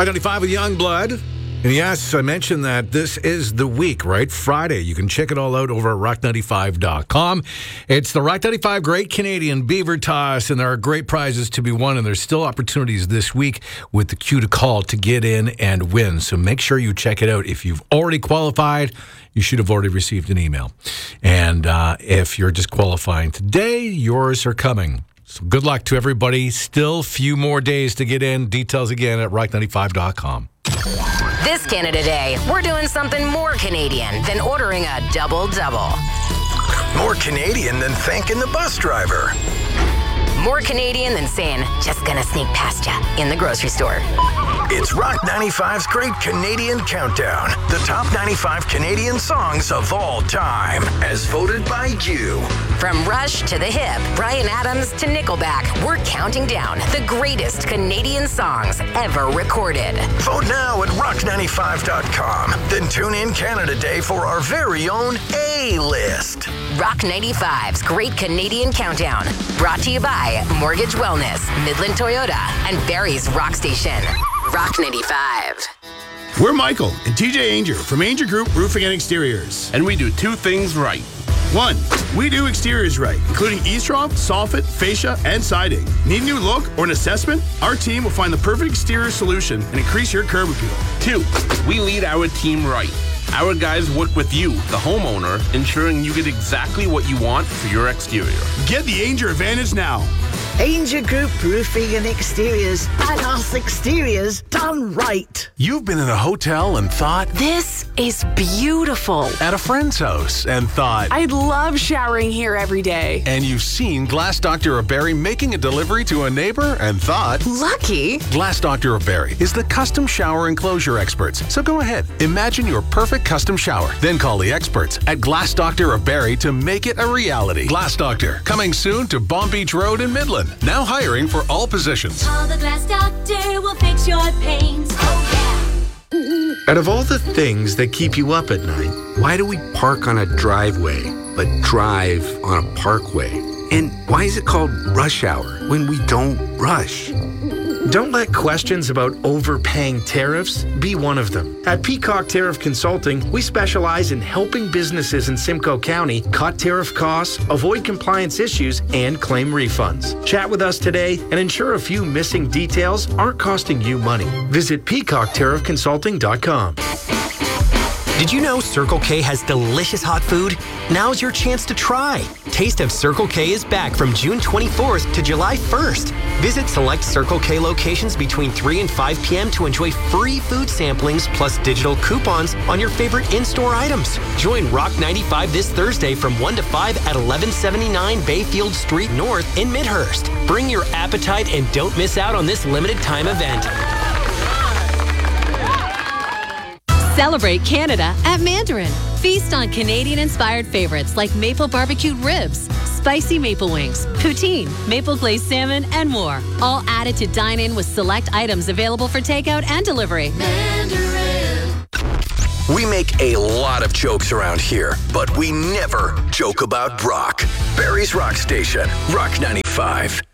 Rock 95 with Youngblood. And yes, I mentioned that this is the week, right? Friday. You can check it all out over at rock95.com. It's the Rock 95 Great Canadian Beaver Toss, and there are great prizes to be won, and there's still opportunities this week with the cue to call to get in and win. So make sure you check it out. If you've already qualified, you should have already received an email. And if you're just qualifying today, yours are coming. So good luck to everybody. Still few more days to get in. Details again at rock95.com. This Canada Day, we're doing something more Canadian than ordering a double-double. More Canadian than thanking the bus driver. More Canadian than saying, just gonna sneak past ya in the grocery store. It's Rock 95's Great Canadian Countdown. The top 95 Canadian songs of all time, as voted by you. From Rush to The Hip, Bryan Adams to Nickelback, we're counting down the greatest Canadian songs ever recorded. Vote now at rock95.com. Then tune in Canada Day for our very own A-list. Rock 95's Great Canadian Countdown. Brought to you by Mortgage Wellness, Midland Toyota, and Barrie's Rock Station. Rock 95. We're Michael and TJ Ainger from Ainger Group Roofing and Exteriors. And we do two things right. 1. We do exteriors right, including eavesdrop, soffit, fascia, and siding. Need a new look or an assessment? Our team will find the perfect exterior solution and increase your curb appeal. 2. We lead our team right. Our guys work with you, the homeowner, ensuring you get exactly what you want for your exterior. Get the Ainger advantage now. Ainger Group Roofing and Exteriors. Badass exteriors done right. You've been in a hotel and thought, this is beautiful. At a friend's house and thought, I'd love showering here every day. And you've seen Glass Doctor of Barrie making a delivery to a neighbor and thought, lucky. Glass Doctor of Barrie is the custom shower enclosure experts. So go ahead, imagine your perfect custom shower. Then call the experts at Glass Doctor of Barrie to make it a reality. Glass Doctor, coming soon to Bomb Beach Road in Midland. Now hiring for all positions. Call the Glass Doctor, will fix your pains. Oh, yeah. Out of all the things that keep you up at night, why do we park on a driveway but drive on a parkway? And why is it called rush hour when we don't rush? Don't let questions about overpaying tariffs be one of them. At Peacock Tariff Consulting, we specialize in helping businesses in Simcoe County cut tariff costs, avoid compliance issues, and claim refunds. Chat with us today and ensure a few missing details aren't costing you money. Visit peacocktariffconsulting.com. Did you know Circle K has delicious hot food? Now's your chance to try. Taste of Circle K is back from June 24th to July 1st. Visit select Circle K locations between 3 and 5 p.m. to enjoy free food samplings plus digital coupons on your favorite in-store items. Join Rock 95 this Thursday from 1 to 5 at 1179 Bayfield Street North in Midhurst. Bring your appetite and don't miss out on this limited time event. Celebrate Canada at Mandarin. Feast on Canadian-inspired favorites like maple barbecued ribs, spicy maple wings, poutine, maple glazed salmon, and more. All added to dine in with select items available for takeout and delivery. Mandarin. We make a lot of jokes around here, but we never joke about rock. Barrie's Rock Station, Rock 95.